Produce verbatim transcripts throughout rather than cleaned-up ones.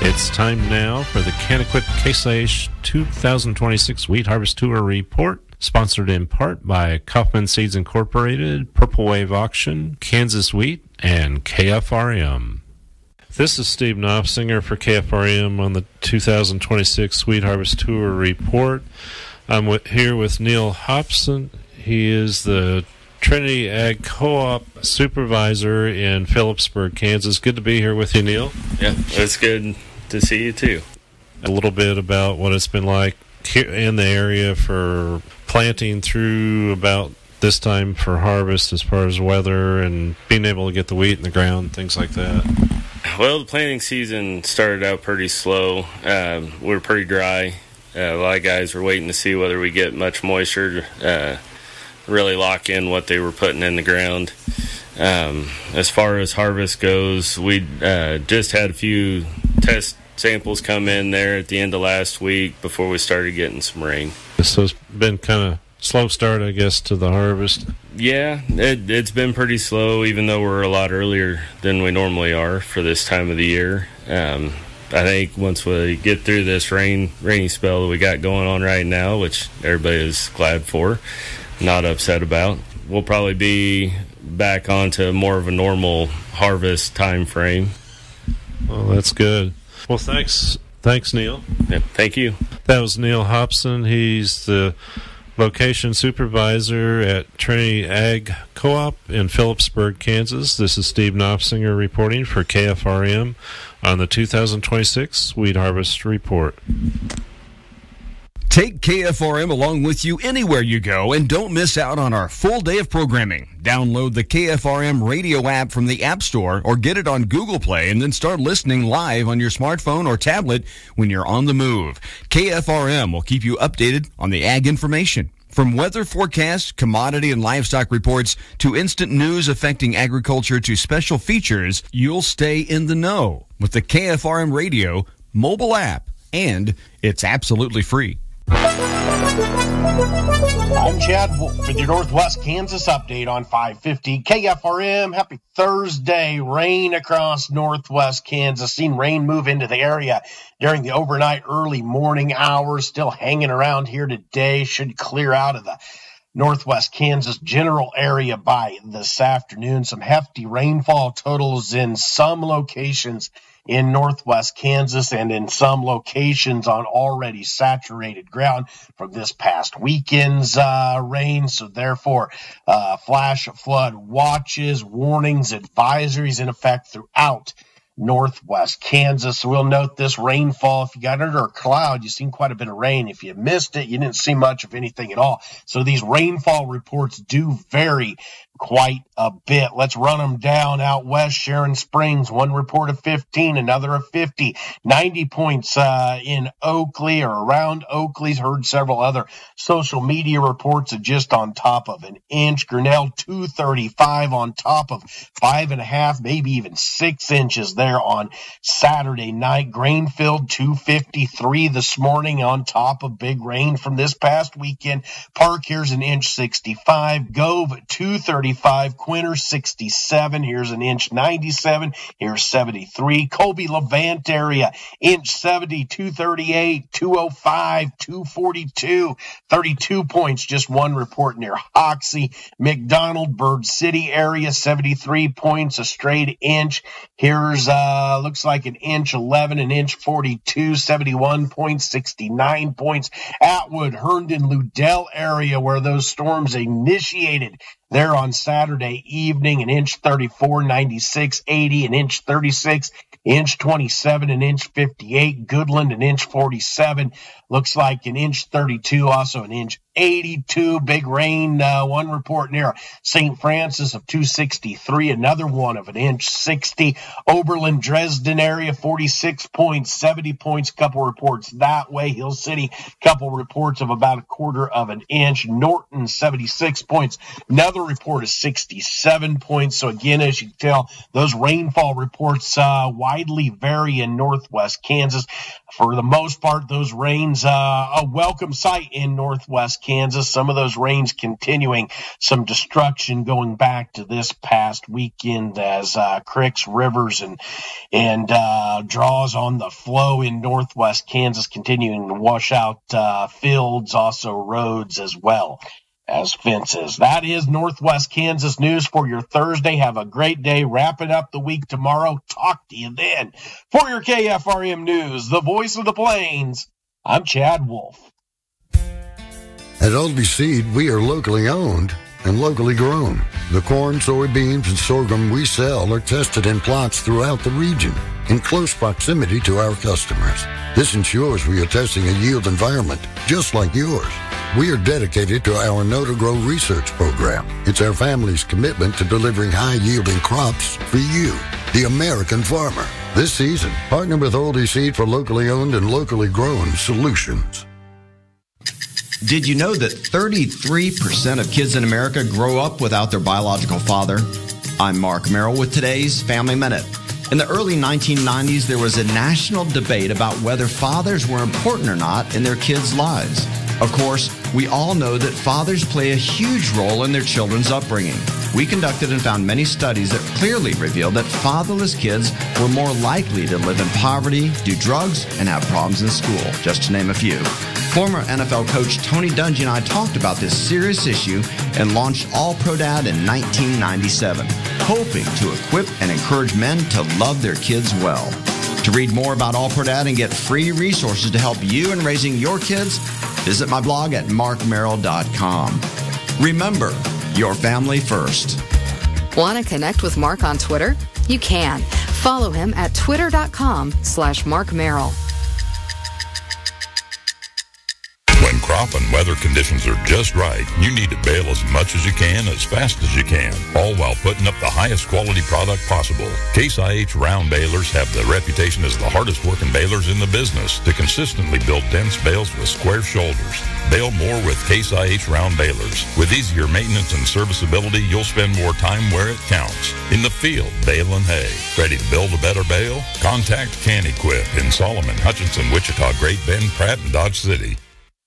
It's time now for the Canaquit Case I H two thousand twenty-six Wheat Harvest Tour Report, sponsored in part by Kaufman Seeds Incorporated, Purple Wave Auction, Kansas Wheat, and K F R M. This is Steve Knopfsinger for K F R M on the two thousand twenty-six Wheat Harvest Tour Report. I'm with, here with Neil Hobson. He is the Trinity Ag Co-op Supervisor in Phillipsburg, Kansas. Good to be here with you, Neil. Yeah, it's good to see you, too. A little bit about what it's been like here in the area for planting through about this time for harvest, as far as weather and being able to get the wheat in the ground, things like that. Well, the planting season started out pretty slow. Um, we were pretty dry. Uh, a lot of guys were waiting to see whether we get much moisture, uh, really lock in what they were putting in the ground. Um, as far as harvest goes, we uh, just had a few test samples come in there at the end of last week before we started getting some rain. So it's been kind of slow start, I guess, to the harvest. Yeah, it, it's been pretty slow, even though we're a lot earlier than we normally are for this time of the year. Um, I think once we get through this rain rainy spell that we got going on right now, which everybody is glad for, not upset about, we'll probably be back onto more of a normal harvest time frame. Well, that's good. Well, thanks, thanks, Neil. Yeah, thank you. That was Neil Hobson. He's the location supervisor at Trinity Ag Co-op in Phillipsburg, Kansas. This is Steve Knopfsinger reporting for K F R M on the two thousand twenty-six Wheat Harvest Report. Take K F R M along with you anywhere you go and don't miss out on our full day of programming. Download the K F R M radio app from the App Store or get it on Google Play and then start listening live on your smartphone or tablet when you're on the move. K F R M will keep you updated on the ag information. From weather forecasts, commodity and livestock reports, to instant news affecting agriculture to special features, you'll stay in the know with the K F R M radio mobile app, and it's absolutely free. I'm Chad Wolf for the Northwest Kansas update on five fifty K F R M. Happy Thursday. Rain across Northwest Kansas. Seen rain move into the area during the overnight early morning hours. Still hanging around here today. Should clear out of the Northwest Kansas general area by this afternoon. Some hefty rainfall totals in some locations in Northwest Kansas and in some locations on already saturated ground from this past weekend's uh, rain. So therefore, uh, flash flood watches, warnings, advisories in effect throughout Northwest Kansas. So we'll note this rainfall. If you got under a cloud, you've seen quite a bit of rain. If you missed it, you didn't see much of anything at all. So these rainfall reports do vary quite a bit. Let's run them down. Out west, Sharon Springs, one report of fifteen, another of fifty, ninety points uh, in Oakley or around Oakley's. Heard several other social media reports of just on top of an inch. Grinnell, two thirty-five on top of five and a half, maybe even six inches there on Saturday night. Grainfield, two fifty-three this morning on top of big rain from this past weekend. Park, here's an inch sixty-five. Gove, two thirty-five. Quinter, sixty-seven. Here's an inch ninety-seven. Here's seventy-three. Colby, Levant area, inch seventy, two thirty-eight, two oh five, two forty-two. thirty-two points, just one report near Hoxie. McDonald, Bird City area, seventy-three points, a straight inch. Here's, uh, looks like an inch eleven, an inch forty-two, seventy-one points, sixty-nine points. Atwood, Herndon, Ludell area where those storms initiated there on Saturday evening, an inch thirty-four, ninety-six, eighty, an inch thirty-six, inch twenty-seven, an inch fifty-eight. Goodland, an inch forty-seven. Looks like an inch thirty-two, also an inch eighty-two. Big rain, uh, one report near Saint Francis of two sixty-three, another one of an inch sixty. Oberlin, Dresden area, forty-six points, seventy points, couple reports that way. Hill City, couple reports of about a quarter of an inch. Norton, seventy-six points, another weather report is sixty-seven points. So again, as you can tell, those rainfall reports uh, widely vary in northwest Kansas. For the most part, those rains uh, a welcome sight in northwest Kansas. Some of those rains continuing, some destruction going back to this past weekend as uh, creeks, rivers, and and uh, draws on the flow in northwest Kansas, continuing to wash out uh, fields, also roads as well as fences. That is Northwest Kansas news for your Thursday. Have a great day. Wrapping up the week tomorrow. Talk to you then. For your K F R M News, the voice of the Plains, I'm Chad Wolf. At Aldby Seed, we are locally owned and locally grown. The corn, soybeans, and sorghum we sell are tested in plots throughout the region in close proximity to our customers. This ensures we are testing a yield environment just like yours. We are dedicated to our Know to Grow research program. It's our family's commitment to delivering high-yielding crops for you, the American farmer. This season, partner with Aldby Seed for locally owned and locally grown solutions. Did you know that thirty-three percent of kids in America grow up without their biological father? I'm Mark Merrill with today's Family Minute. In the early nineteen nineties, there was a national debate about whether fathers were important or not in their kids' lives. Of course, we all know that fathers play a huge role in their children's upbringing. We conducted and found many studies that clearly revealed that fatherless kids were more likely to live in poverty, do drugs, and have problems in school, just to name a few. Former N F L coach Tony Dungy and I talked about this serious issue and launched All Pro Dad in nineteen ninety-seven, hoping to equip and encourage men to love their kids well. To read more about All Pro Dad and get free resources to help you in raising your kids, visit my blog at mark merrill dot com. Remember, your family first. Want to connect with Mark on Twitter? You can. Follow him at twitter.com slash Mark Merrill. When crop and weather conditions are just right, you need to bale as much as you can, as fast as you can, all while putting up the highest quality product possible. Case I H round balers have the reputation as the hardest working balers in the business to consistently build dense bales with square shoulders. Bale more with Case I H round balers. With easier maintenance and serviceability, you'll spend more time where it counts. In the field, baling hay. Ready to build a better bale? Contact Can-Equip in Solomon, Hutchinson, Wichita, Great Bend, Pratt, and Dodge City.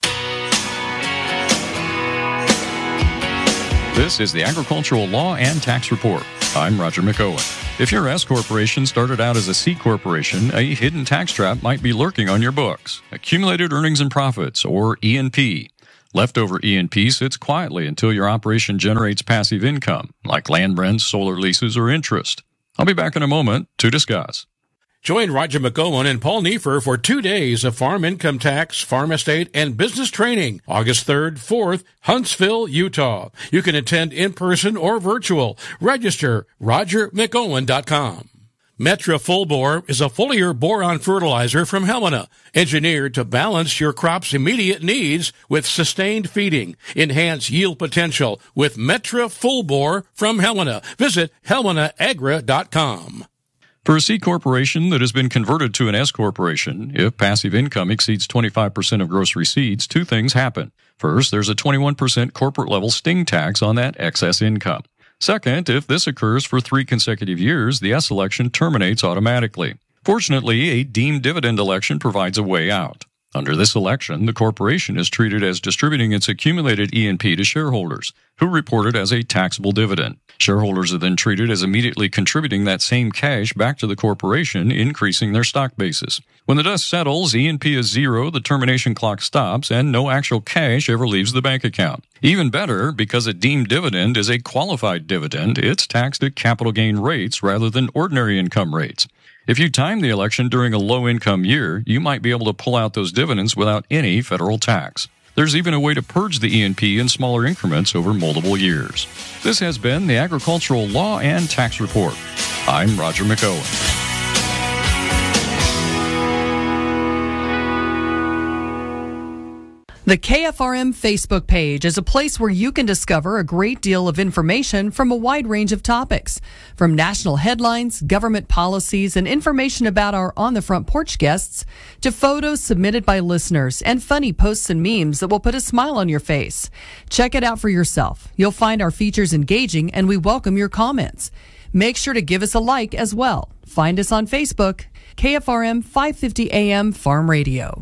This is the Agricultural Law and Tax Report. I'm Roger McOwen. If your S Corporation started out as a C Corporation, a hidden tax trap might be lurking on your books. Accumulated Earnings and Profits, or E and P. Leftover E and P sits quietly until your operation generates passive income, like land rents, solar leases, or interest. I'll be back in a moment to discuss. Join Roger McGowan and Paul Neefer for two days of farm income tax, farm estate, and business training, August third, fourth, Huntsville, Utah. You can attend in person or virtual. Register roger mcgowan dot com. Metra Full Bore is a foliar boron fertilizer from Helena, engineered to balance your crop's immediate needs with sustained feeding. Enhance yield potential with Metra Full Bore from Helena. Visit helena agra dot com. For a C corporation that has been converted to an S corporation, if passive income exceeds twenty-five percent of gross receipts, two things happen. First, there's a twenty-one percent corporate-level sting tax on that excess income. Second, if this occurs for three consecutive years, the S election terminates automatically. Fortunately, a deemed dividend election provides a way out. Under this election, the corporation is treated as distributing its accumulated E and P to shareholders, who report it as a taxable dividend. Shareholders are then treated as immediately contributing that same cash back to the corporation, increasing their stock basis. When the dust settles, E and P is zero, the termination clock stops, and no actual cash ever leaves the bank account. Even better, because a deemed dividend is a qualified dividend, it's taxed at capital gain rates rather than ordinary income rates. If you time the election during a low-income year, you might be able to pull out those dividends without any federal tax. There's even a way to purge the E and P in smaller increments over multiple years. This has been the Agricultural Law and Tax Report. I'm Roger McOwen. The K F R M Facebook page is a place where you can discover a great deal of information from a wide range of topics, from national headlines, government policies, and information about our On the Front Porch guests, to photos submitted by listeners and funny posts and memes that will put a smile on your face. Check it out for yourself. You'll find our features engaging, and we welcome your comments. Make sure to give us a like as well. Find us on Facebook, K F R M five fifty A M Farm Radio.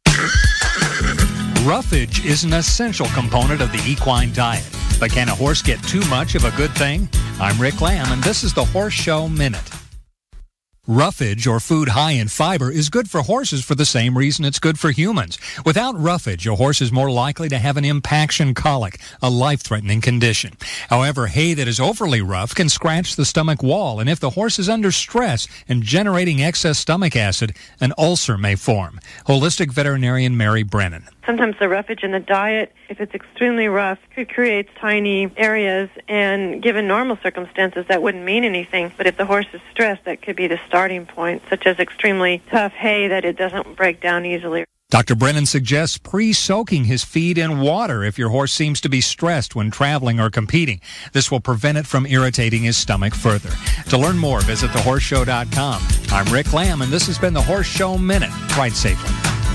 Roughage is an essential component of the equine diet. But can a horse get too much of a good thing? I'm Rick Lamb, and this is the Horse Show Minute. Roughage, or food high in fiber, is good for horses for the same reason it's good for humans. Without roughage, a horse is more likely to have an impaction colic, a life-threatening condition. However, hay that is overly rough can scratch the stomach wall, and if the horse is under stress and generating excess stomach acid, an ulcer may form. Holistic veterinarian Mary Brennan. Sometimes the roughage in the diet, if it's extremely rough, could create tiny areas, and given normal circumstances, that wouldn't mean anything. But if the horse is stressed, that could be the starting point, such as extremely tough hay that it doesn't break down easily. Doctor Brennan suggests pre-soaking his feed in water if your horse seems to be stressed when traveling or competing. This will prevent it from irritating his stomach further. To learn more, visit the horse show dot com. I'm Rick Lamb, and this has been the Horse Show Minute. Ride safely.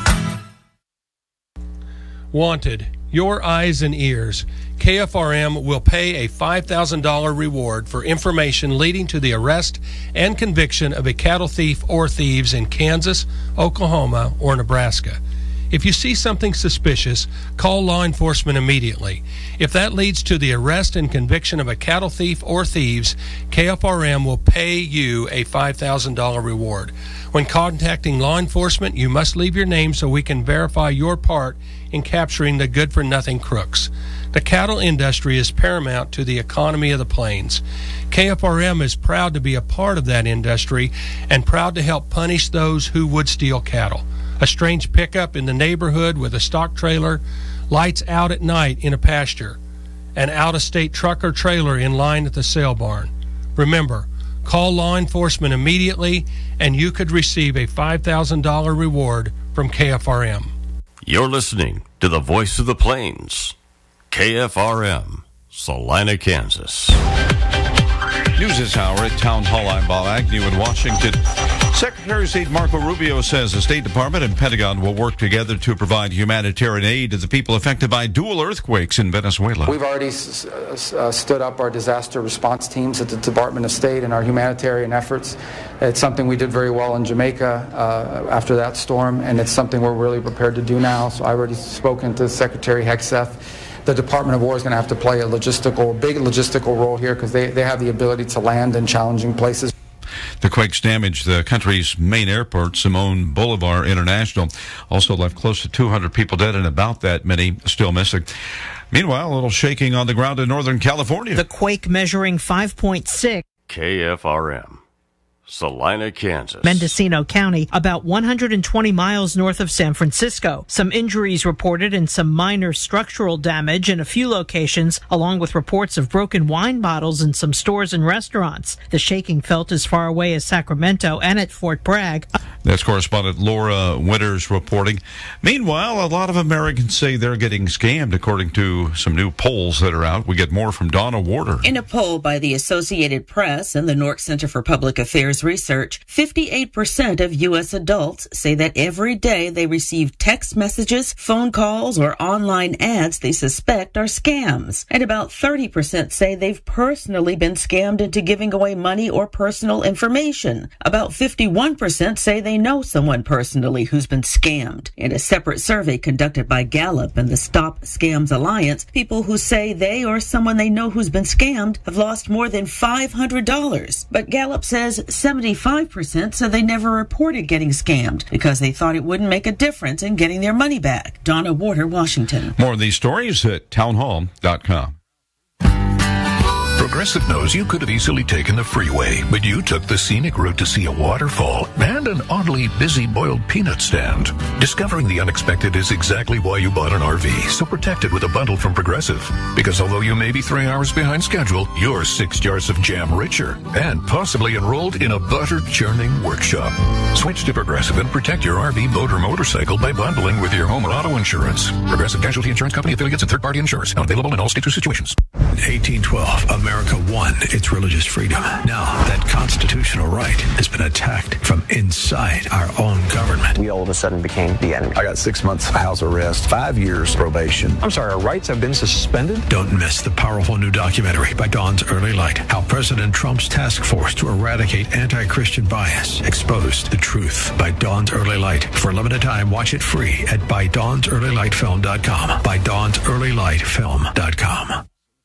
Wanted, your eyes and ears. K F R M will pay a five thousand dollars reward for information leading to the arrest and conviction of a cattle thief or thieves in Kansas, Oklahoma, or Nebraska. If you see something suspicious, call law enforcement immediately. If that leads to the arrest and conviction of a cattle thief or thieves, K F R M will pay you a five thousand dollars reward. When contacting law enforcement, you must leave your name so we can verify your part in capturing the good-for-nothing crooks. The cattle industry is paramount to the economy of the plains. K F R M is proud to be a part of that industry and proud to help punish those who would steal cattle. A strange pickup in the neighborhood with a stock trailer, lights out at night in a pasture, an out-of-state truck or trailer in line at the sale barn. Remember, call law enforcement immediately and you could receive a five thousand dollars reward from K F R M. You're listening to the Voice of the Plains, K F R M, Salina, Kansas. News this hour at Town Hall. I'm Bob Agnew in Washington. Secretary of State Marco Rubio says the State Department and Pentagon will work together to provide humanitarian aid to the people affected by dual earthquakes in Venezuela. We've already s- uh, stood up our disaster response teams at the Department of State and our humanitarian efforts. It's something we did very well in Jamaica uh, after that storm, and it's something we're really prepared to do now. So I've already spoken to Secretary Hegseth. The Department of War is going to have to play a logistical, big logistical role here because they, they have the ability to land in challenging places. The quakes damaged the country's main airport, Simon Bolivar International. Also left close to two hundred people dead and about that many still missing. Meanwhile, a little shaking on the ground in Northern California. The quake measuring five point six. K F R M, Salina, Kansas. Mendocino County, about one hundred twenty miles north of San Francisco. Some injuries reported and some minor structural damage in a few locations, along with reports of broken wine bottles in some stores and restaurants. The shaking felt as far away as Sacramento and at Fort Bragg. That's correspondent Laura Winters reporting. Meanwhile, a lot of Americans say they're getting scammed, according to some new polls that are out. We get more from Donna Warder. In a poll by the Associated Press and the Nork Center for Public Affairs Research, fifty-eight percent of U S adults say that every day they receive text messages, phone calls, or online ads they suspect are scams. And about thirty percent say they've personally been scammed into giving away money or personal information. About fifty-one percent say they know someone personally who's been scammed. In a separate survey conducted by Gallup and the Stop Scams Alliance, people who say they or someone they know who's been scammed have lost more than five hundred dollars. But Gallup says seventy-five percent said they never reported getting scammed because they thought it wouldn't make a difference in getting their money back. Donna Warder, Washington. More of these stories at town hall dot com. Progressive knows you could have easily taken the freeway, but you took the scenic route to see a waterfall and an oddly busy boiled peanut stand. Discovering the unexpected is exactly why you bought an R V, so protect it with a bundle from Progressive. Because although you may be three hours behind schedule, you're six jars of jam richer and possibly enrolled in a butter churning workshop. Switch to Progressive and protect your R V, boat, or motorcycle by bundling with your home or auto insurance. Progressive Casualty Insurance Company affiliates and third-party insurers. Not available in all states or situations. eighteen twelve, America won its religious freedom. Now, that constitutional right has been attacked from inside our own government. We all of a sudden became the enemy. I got six months house arrest, five years probation. I'm sorry, our rights have been suspended? Don't miss the powerful new documentary by Dawn's Early Light, how President Trump's task force to eradicate anti-Christian bias exposed the truth, by Dawn's Early Light. For a limited time, watch it free at by dawns early light film dot com. by dawns early light film dot com.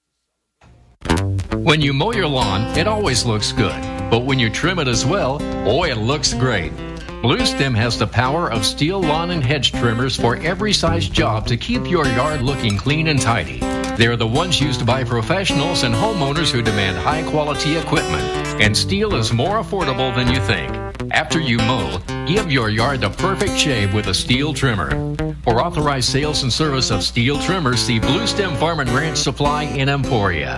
When you mow your lawn, it always looks good. But when you trim it as well, oh, it looks great. Blue Stem has the power of steel lawn and hedge trimmers for every size job to keep your yard looking clean and tidy. They're the ones used by professionals and homeowners who demand high-quality equipment. And steel is more affordable than you think. After you mow, give your yard the perfect shave with a steel trimmer. For authorized sales and service of steel trimmers, see Blue Stem Farm and Ranch Supply in Emporia.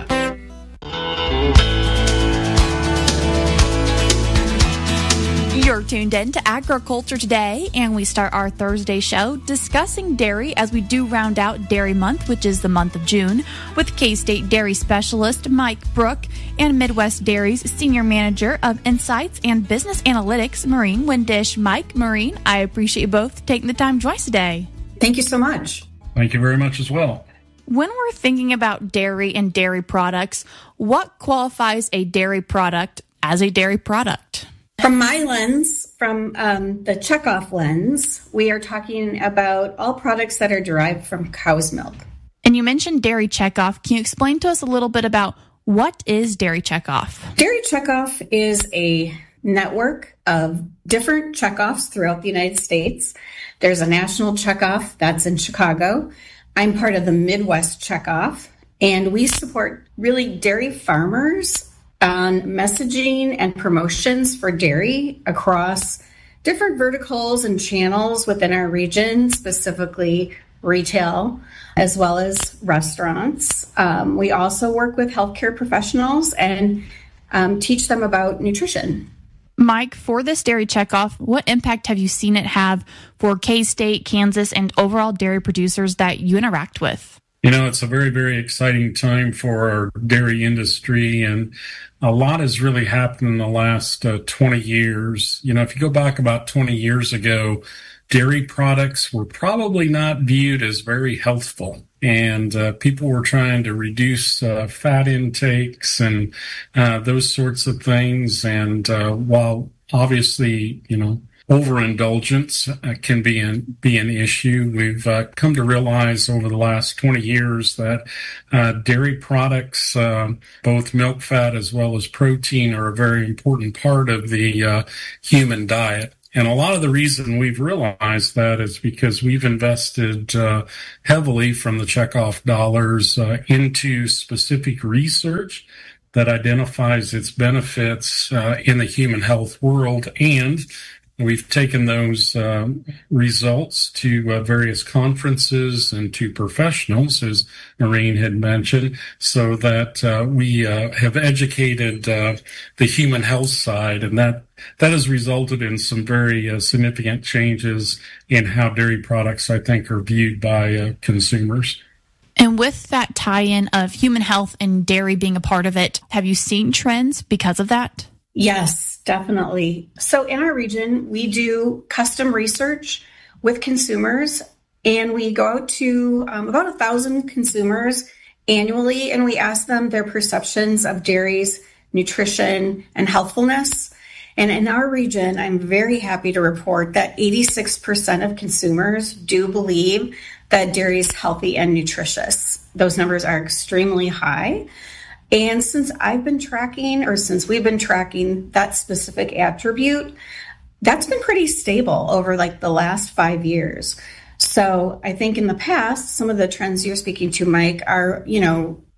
You're tuned in to Agriculture Today, and we start our Thursday show discussing dairy as we do round out Dairy Month, which is the month of June, with K-State Dairy Specialist Mike Brook and Midwest Dairy's Senior Manager of Insights and Business Analytics, Maureen Windish. Mike, Maureen, I appreciate you both taking the time to join us today. Thank you so much. Thank you very much as well. When we're thinking about dairy and dairy products, what qualifies a dairy product as a dairy product? From my lens, from um, the checkoff lens, we are talking about all products that are derived from cow's milk. And you mentioned Dairy Checkoff. Can you explain to us a little bit about what is Dairy Checkoff? Dairy Checkoff is a network of different checkoffs throughout the United States. There's a national checkoff that's in Chicago. I'm part of the Midwest checkoff, and we support really dairy farmers on messaging and promotions for dairy across different verticals and channels within our region, specifically retail, as well as restaurants. Um, we also work with healthcare professionals and um, teach them about nutrition. Mike, for this Dairy Checkoff, what impact have you seen it have for K-State, Kansas, and overall dairy producers that you interact with? You know, it's a very, very exciting time for our dairy industry, and a lot has really happened in the last uh, twenty years. You know, if you go back about twenty years ago, dairy products were probably not viewed as very healthful, and uh, people were trying to reduce uh, fat intakes and uh, those sorts of things. And uh, while obviously, you know, overindulgence uh, can be an, be an issue, we've uh, come to realize over the last twenty years that uh, dairy products, uh, both milk fat as well as protein, are a very important part of the uh, human diet. And a lot of the reason we've realized that is because we've invested uh, heavily from the checkoff dollars uh, into specific research that identifies its benefits uh, in the human health world, and we've taken those uh, results to uh, various conferences and to professionals, as Maureen had mentioned, so that uh, we uh, have educated uh, the human health side, and that that has resulted in some very uh, significant changes in how dairy products, I think, are viewed by uh, consumers. And with that tie-in of human health and dairy being a part of it, have you seen trends because of that? Yes, definitely. So in our region, we do custom research with consumers, and we go out to um, about a thousand consumers annually, and we ask them their perceptions of dairy's nutrition and healthfulness. And in our region, I'm very happy to report that eighty-six percent of consumers do believe that dairy is healthy and nutritious. Those numbers are extremely high. And since I've been tracking, or since we've been tracking that specific attribute, that's been pretty stable over like the last five years. So I think in the past, some of the trends you're speaking to, Mike, are, you know,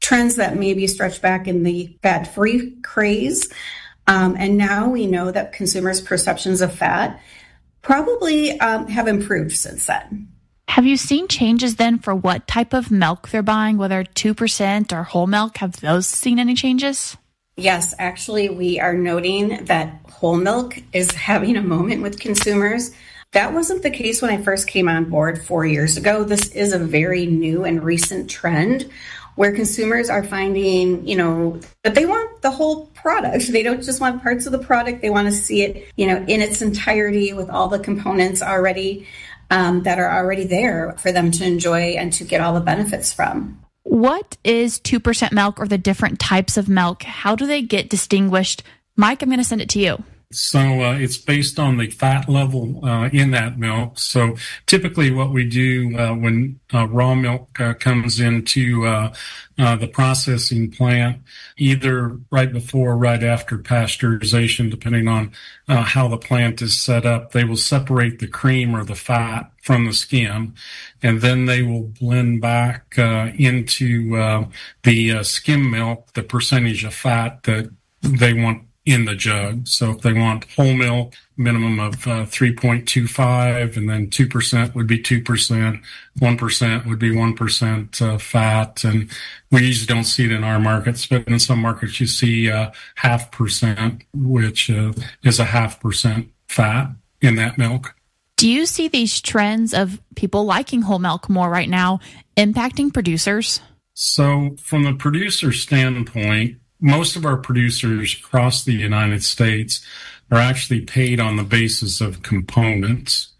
trends that maybe stretch back in the fat-free craze. Um, and now we know that consumers' perceptions of fat probably um, have improved since then. Have you seen changes then for what type of milk they're buying, whether two percent or whole milk? Have those seen any changes? Yes, actually, we are noting that whole milk is having a moment with consumers. That wasn't the case when I first came on board four years ago. This is a very new and recent trend where consumers are finding, you know, that they want the whole product. They don't just want parts of the product. They want to see it, you know, in its entirety with all the components already um, that are already there for them to enjoy and to get all the benefits from. What is two percent milk or the different types of milk? How do they get distinguished? Mike, I'm going to send it to you. So uh, it's based on the fat level uh, in that milk. So typically what we do uh, when uh, raw milk uh, comes into uh, uh, the processing plant, either right before or right after pasteurization, depending on uh, how the plant is set up, they will separate the cream or the fat from the skim, and then they will blend back uh, into uh, the uh, skim milk, the percentage of fat that they want in the jug. So if they want whole milk, minimum of uh, three point two five, and then two percent would be two percent, one percent would be one percent uh, fat. And we usually don't see it in our markets, but in some markets you see uh, half percent, which uh, is a half percent fat in that milk. Do you see these trends of people liking whole milk more right now impacting producers? So from the producer standpoint, most of our producers across the United States are actually paid on the basis of components.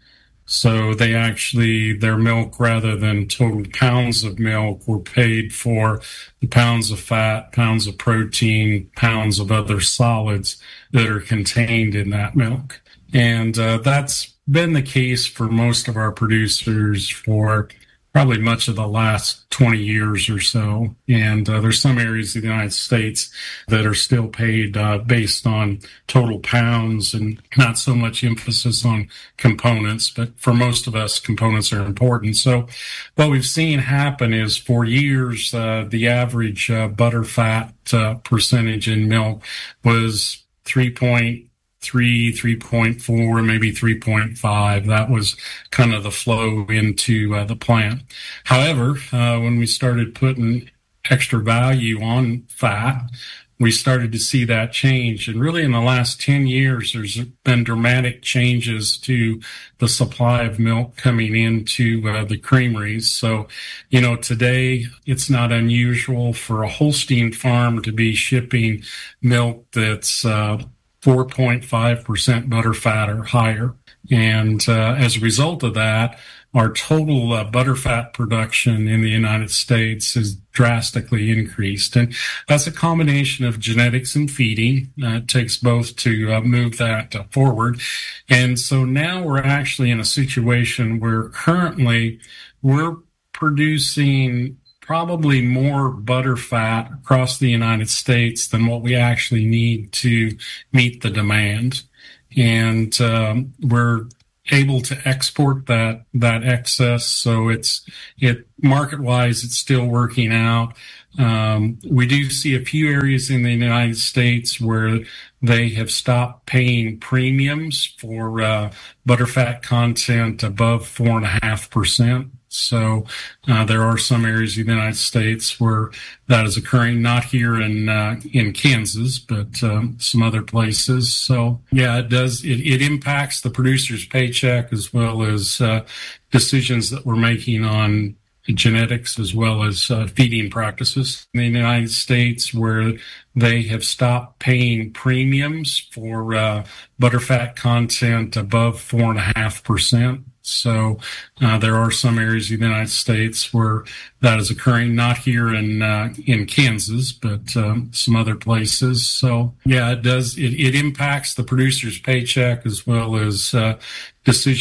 So they actually, their milk, rather than total pounds of milk, were paid for the pounds of fat, pounds of protein, pounds of other solids that are contained in that milk. And uh, that's been the case for most of our producers for probably much of the last twenty years or so. And uh, there's some areas of the United States that are still paid uh, based on total pounds and not so much emphasis on components. But for most of us, components are important. So what we've seen happen is for years, uh, the average uh, butter fat uh, percentage in milk was three point three, three point four, maybe three point five. That was kind of the flow into uh, the plant. However, uh, when we started putting extra value on fat, we started to see that change. And really in the last ten years, there's been dramatic changes to the supply of milk coming into uh, the creameries. So, you know, today it's not unusual for a Holstein farm to be shipping milk that's uh, four point five percent butter fat or higher. And uh, as a result of that, our total uh, butter fat production in the United States has drastically increased. And that's a combination of genetics and feeding. Uh, it takes both to uh, move that uh, forward. And so now we're actually in a situation where currently we're producing probably more butter fat across the United States than what we actually need to meet the demand. And um, we're able to export that that excess. So it's it market-wise, it's still working out. Um, we do see a few areas in the United States where they have stopped paying premiums for uh, butterfat content above four and a half percent. So uh, there are some areas in the United States where that is occurring, not here in uh, in Kansas, but um, some other places. So yeah, it does. It, it impacts the producer's paycheck as well as uh, decisions that we're making on genetics as well as uh, feeding practices in the United States, where they have stopped paying premiums for uh, butterfat content above four and a half percent. So uh, there are some areas in the United States where that is occurring, not here in uh, in Kansas, but um, some other places. So yeah, it does. It, it impacts the producer's paycheck as well as uh, decisions